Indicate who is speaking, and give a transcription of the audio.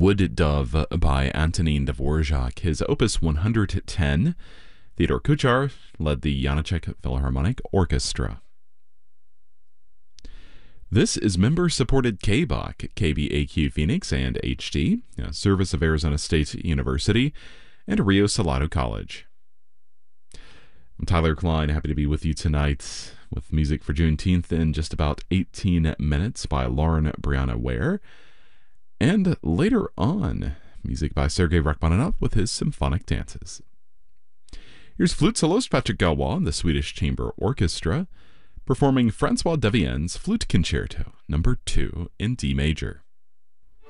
Speaker 1: Wood Dove by Antonin Dvorak, his Opus 110. Theodore Kuchar led the Janacek Philharmonic Orchestra. This is member-supported KBOC, KBAQ Phoenix and HD, a service of Arizona State University and Rio Salado College. I'm Tyler Klein, happy to be with you tonight with music for Juneteenth in just about 18 minutes by Lauren Brianna Ware. And later on, music by Sergei Rachmaninoff with his symphonic dances. Here's flute soloist Patrick Galois and the Swedish Chamber Orchestra performing Francois Devienne's Flute Concerto, No. 2 in D major.